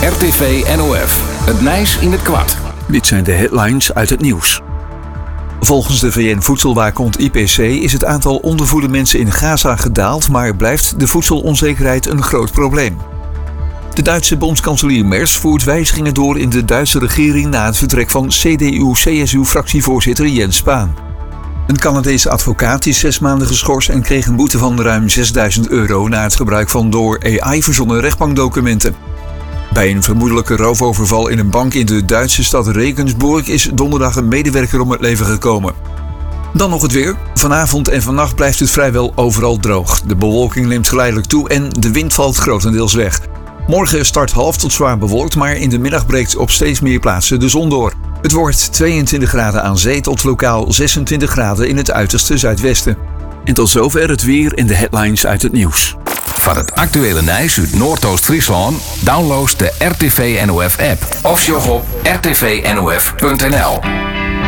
RTV NOF. Het Nijs in het kwart. Dit zijn de headlines uit het nieuws. Volgens de VN-voedselwaakhond IPC is het aantal ondervoede mensen in Gaza gedaald, maar blijft de voedselonzekerheid een groot probleem. De Duitse bondskanselier Merz voert wijzigingen door in de Duitse regering na het vertrek van CDU-CSU-fractievoorzitter Jens Spahn. Een Canadese advocaat is 6 maanden geschorst en kreeg een boete van ruim €6.000 na het gebruik van door AI verzonnen rechtbankdocumenten. Bij een vermoedelijke roofoverval in een bank in de Duitse stad Regensburg is donderdag een medewerker om het leven gekomen. Dan nog het weer. Vanavond en vannacht blijft het vrijwel overal droog. De bewolking neemt geleidelijk toe en de wind valt grotendeels weg. Morgen start half tot zwaar bewolkt, maar in de middag breekt op steeds meer plaatsen de zon door. Het wordt 22 graden aan zee tot lokaal 26 graden in het uiterste zuidwesten. En tot zover het weer en de headlines uit het nieuws. Van het actuele Nijs uit Noordoost-Friesland download de RTV NOF app of sjog op rtvnof.nl.